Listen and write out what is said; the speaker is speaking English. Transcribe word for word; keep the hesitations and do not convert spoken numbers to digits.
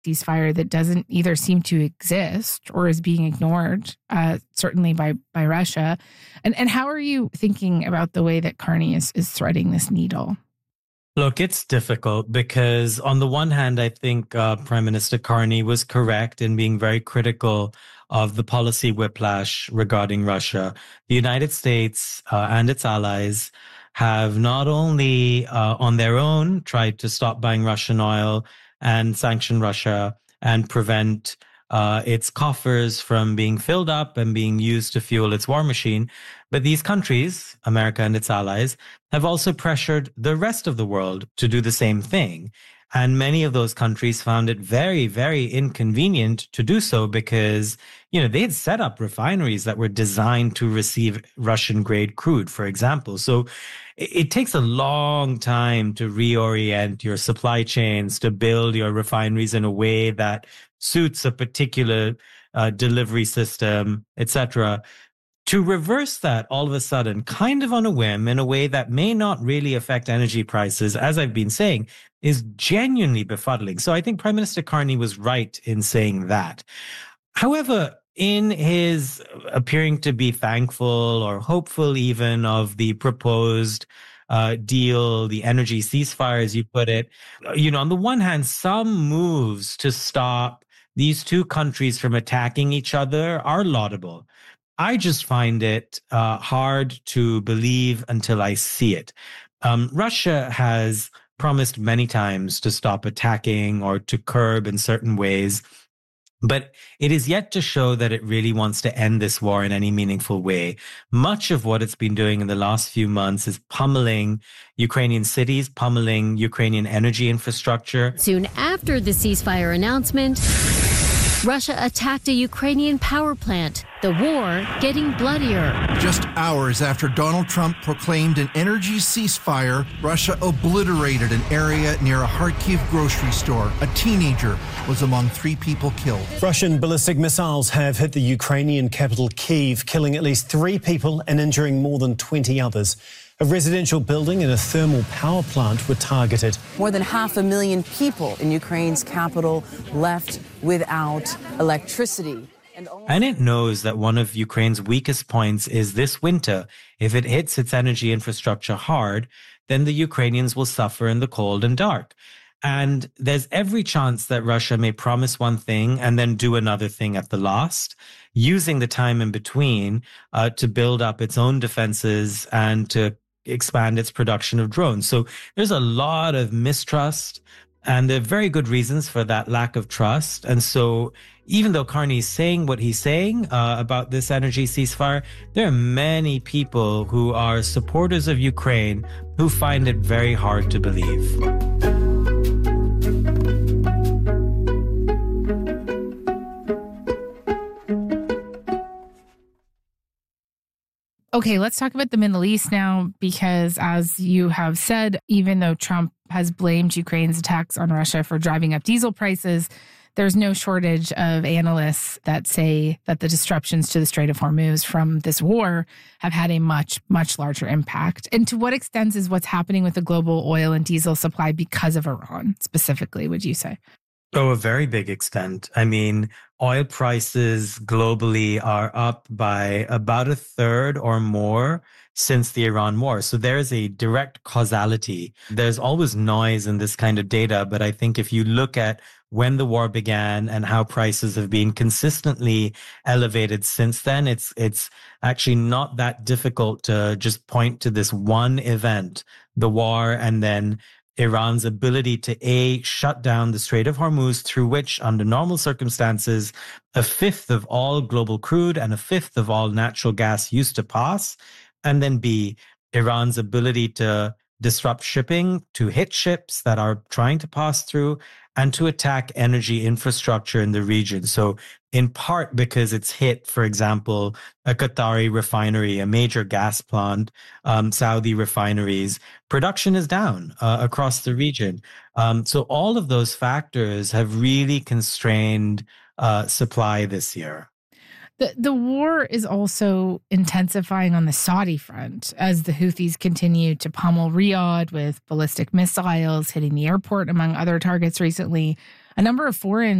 ceasefire that doesn't either seem to exist or is being ignored, uh, certainly by by Russia. And and how are you thinking about the way that Carney is, is threading this needle? Look, it's difficult because on the one hand, I think uh, Prime Minister Carney was correct in being very critical of the policy whiplash regarding Russia. The United States uh, and its allies have not only uh, on their own tried to stop buying Russian oil and sanction Russia and prevent uh, its coffers from being filled up and being used to fuel its war machine, but these countries, America and its allies, have also pressured the rest of the world to do the same thing. And many of those countries found it very, very inconvenient to do so because, you know, they had set up refineries that were designed to receive Russian grade crude, for example. So it, it takes a long time to reorient your supply chains, to build your refineries in a way that suits a particular uh, delivery system, et cetera. To reverse that all of a sudden, kind of on a whim, in a way that may not really affect energy prices, as I've been saying, is genuinely befuddling. So I think Prime Minister Carney was right in saying that. However, in his appearing to be thankful or hopeful even of the proposed uh, deal, the energy ceasefire, as you put it, you know, on the one hand, some moves to stop these two countries from attacking each other are laudable. I just find it uh, hard to believe until I see it. Um, Russia has promised many times to stop attacking or to curb in certain ways, but it is yet to show that it really wants to end this war in any meaningful way. Much of what it's been doing in the last few months is pummeling Ukrainian cities, pummeling Ukrainian energy infrastructure. Soon after the ceasefire announcement, Russia attacked a Ukrainian power plant, the war getting bloodier. Just hours after Donald Trump proclaimed an energy ceasefire, Russia obliterated an area near a Kharkiv grocery store. A teenager was among three people killed. Russian ballistic missiles have hit the Ukrainian capital Kyiv, killing at least three people and injuring more than twenty others. A residential building and a thermal power plant were targeted. More than half a million people in Ukraine's capital left without electricity. And, and it knows that one of Ukraine's weakest points is this winter. If it hits its energy infrastructure hard, then the Ukrainians will suffer in the cold and dark. And there's every chance that Russia may promise one thing and then do another thing at the last, using the time in between uh, to build up its own defenses and to expand its production of drones. So there's a lot of mistrust, and there are very good reasons for that lack of trust. And so even though Carney's saying what he's saying uh, about this energy ceasefire, there are many people who are supporters of Ukraine who find it very hard to believe. Okay, let's talk about the Middle East now, because as you have said, even though Trump has blamed Ukraine's attacks on Russia for driving up diesel prices, there's no shortage of analysts that say that the disruptions to the Strait of Hormuz from this war have had a much, much larger impact. And to what extent is what's happening with the global oil and diesel supply because of Iran specifically, would you say? Oh, a very big extent. I mean, oil prices globally are up by about a third or more since the Iran war. So there is a direct causality. There's always noise in this kind of data, but I think if you look at when the war began and how prices have been consistently elevated since then, it's it's actually not that difficult to just point to this one event, the war, and then Iran's ability to A, shut down the Strait of Hormuz, through which, under normal circumstances, a fifth of all global crude and a fifth of all natural gas used to pass, and then B, Iran's ability to disrupt shipping, to hit ships that are trying to pass through, and to attack energy infrastructure in the region. So in part because it's hit, for example, a Qatari refinery, a major gas plant, um, Saudi refineries, production is down uh, across the region. Um, so all of those factors have really constrained uh, supply this year. The, the war is also intensifying on the Saudi front as the Houthis continue to pummel Riyadh with ballistic missiles hitting the airport, among other targets recently. A number of foreign